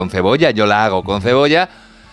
con cebolla, yo la hago con cebolla,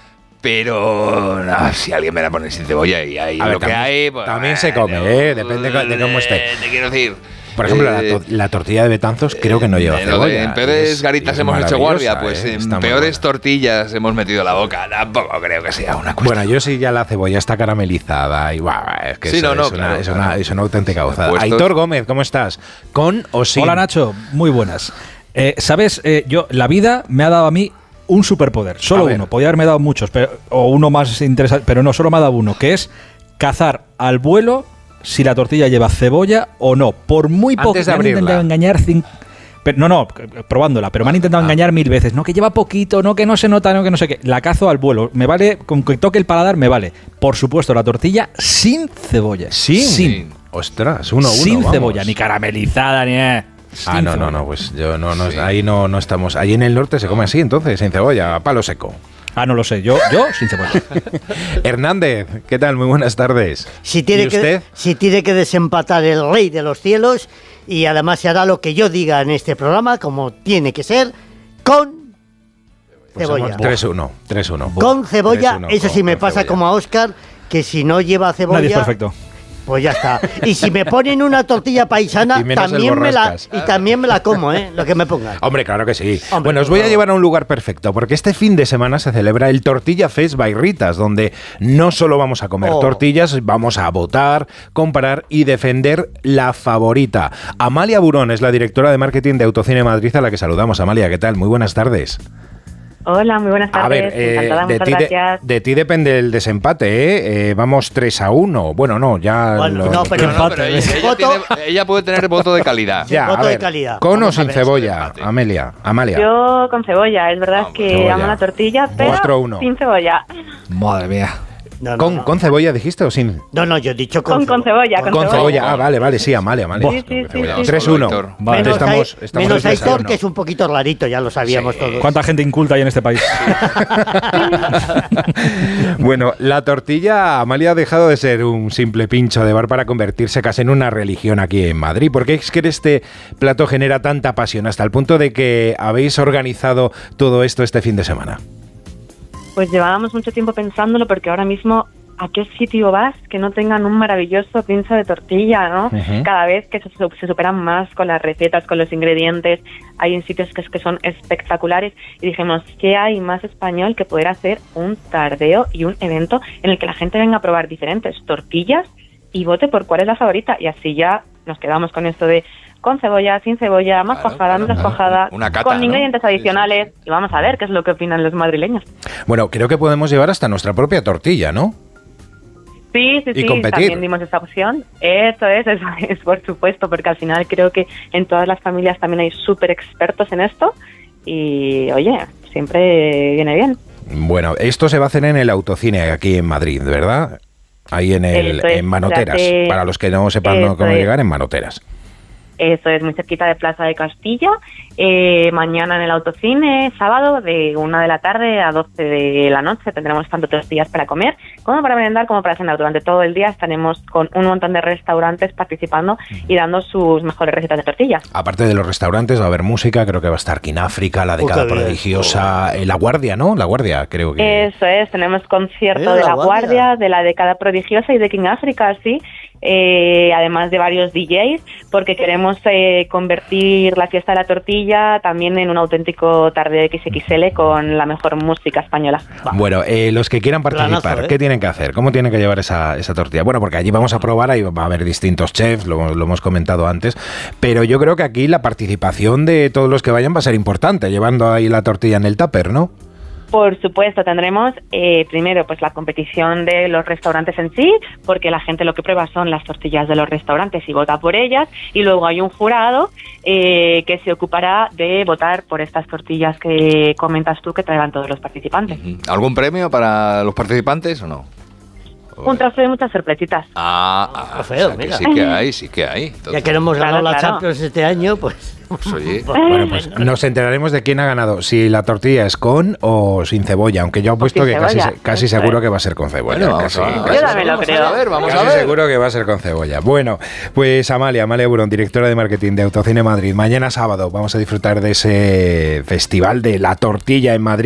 pero si alguien me la pone sin cebolla y ahí lo que hay... Pues, también se come, depende de cómo esté. Te quiero decir... Por ejemplo, la tortilla de Betanzos creo que no lleva cebolla. En peores garitas hemos hecho guardia, pues en peores tortillas hemos metido la boca. Tampoco creo que sea una cuestión. Bueno, yo sí ya la cebolla está caramelizada y es que sí, es una auténtica gozada. Aitor Gómez, ¿cómo estás? ¿Con o sin? Hola Nacho, muy buenas. ¿Sabes? La vida me ha dado a mí un superpoder, solo uno. Podría haberme dado muchos, o uno más interesante, pero no, solo me ha dado uno, que es cazar al vuelo si la tortilla lleva cebolla o no. Por muy poco me han intentado engañar probándola, pero me han intentado engañar 1000 veces. No, que lleva poquito, no, que no se nota, no, que no sé qué. La cazo al vuelo. Me vale, con que toque el paladar me vale. Por supuesto, la tortilla sin cebolla. Sin. Ostras, uno. Sin cebolla, ni caramelizada, ni... No, pues ahí no estamos. Ahí en el norte se come así, entonces, sin cebolla, a palo seco. No lo sé, yo sin cebolla. Hernández, ¿qué tal? Muy buenas tardes. Si tiene que desempatar el rey de los cielos, y además se hará lo que yo diga en este programa, como tiene que ser, con cebolla. 3-1. Con cebolla, 3-1, eso sí me pasa cebolla. como a Óscar, que si no lleva cebolla... Nadie es perfecto. Pues ya está. Y si me ponen una tortilla paisana, también me la como, lo que me pongan. Hombre, claro que sí. Bueno, os voy a llevar a un lugar perfecto, porque este fin de semana se celebra el Tortilla Fest by Ritas, donde no solo vamos a comer tortillas, vamos a votar, comparar y defender la favorita. Amalia Burón es la directora de marketing de Autocine Madrid, a la que saludamos. Amalia, ¿qué tal? Muy buenas tardes. Hola, muy buenas tardes. A ver, encantada, muchas gracias. de ti depende el desempate, Vamos 3-1. Bueno, no, ya... pero ella puede tener voto de calidad. Ya, voto de calidad. ¿Con o sin cebolla, Amalia? Yo con cebolla, es verdad que cebolla. amo la tortilla, pero 4-1. sin cebolla. Madre mía. ¿Con cebolla dijiste o sin? No, yo he dicho con cebolla. Con cebolla. Vale, sí, Amalia. Sí. 3-1. Vale, estamos menos Aitor, que es un poquito rarito, ya lo sabíamos todos. ¿Cuánta gente inculta hay en este país? Bueno, la tortilla, Amalia, ha dejado de ser un simple pincho de bar para convertirse casi en una religión aquí en Madrid. ¿Por qué es que este plato genera tanta pasión hasta el punto de que habéis organizado todo esto este fin de semana? Pues llevábamos mucho tiempo pensándolo, porque ahora mismo, ¿a qué sitio vas que no tengan un maravilloso pincho de tortilla, no? Uh-huh. Cada vez que se superan más con las recetas, con los ingredientes, hay sitios que son espectaculares, y dijimos, ¿qué hay más español que poder hacer un tardeo y un evento en el que la gente venga a probar diferentes tortillas y vote por cuál es la favorita? Y así ya nos quedamos con esto de con cebolla, sin cebolla, más cuajada, menos cuajada, con ingredientes adicionales, y vamos a ver qué es lo que opinan los madrileños. Bueno, creo que podemos llevar hasta nuestra propia tortilla, ¿no? Sí, competir. También dimos esa opción. Eso es por supuesto, porque al final creo que en todas las familias también hay súper expertos en esto, y oye, siempre viene bien. Bueno, esto se va a hacer en el Autocine aquí en Madrid, ¿verdad? Ahí en Manoteras, para los que no sepan cómo llegar, en Manoteras. Eso es, muy cerquita de Plaza de Castilla. Mañana en el Autocine, sábado, de 1 de la tarde a 12 de la noche, tendremos tanto tortillas para comer como para merendar como para cenar. Durante todo el día estaremos con un montón de restaurantes participando y dando sus mejores recetas de tortillas. Aparte de los restaurantes, va a haber música, creo que va a estar King África, La Década Prodigiosa, La Guardia, ¿no? La Guardia, creo que... Eso es, tenemos concierto de La Guardia, de La Década Prodigiosa y de King África, sí. Además de varios DJs, porque queremos convertir la fiesta de la tortilla también en un auténtico tardeo XXL con la mejor música española. Bueno, los que quieran participar, ¿qué tienen que hacer? ¿Cómo tienen que llevar esa tortilla? Bueno, porque allí vamos a probar, ahí va a haber distintos chefs, lo hemos comentado antes, pero yo creo que aquí la participación de todos los que vayan va a ser importante, llevando ahí la tortilla en el tupper, ¿no? Por supuesto, tendremos primero pues la competición de los restaurantes en sí, porque la gente lo que prueba son las tortillas de los restaurantes y vota por ellas, y luego hay un jurado que se ocupará de votar por estas tortillas que comentas tú que traerán todos los participantes. ¿Algún premio para los participantes o no? Un trofeo y muchas sorpresitas. Trofeo, mira. Sí que hay. Entonces, ya que no hemos ganado la Champions este año, pues oye. Bueno, pues nos enteraremos de quién ha ganado, si la tortilla es con o sin cebolla, aunque yo apuesto que casi seguro que va a ser con cebolla. Bueno, yo también lo creo. Vamos casi a ver. seguro que va a ser con cebolla. Bueno, pues Amalia Burón, directora de marketing de Autocine Madrid. Mañana sábado vamos a disfrutar de ese festival de la tortilla en Madrid.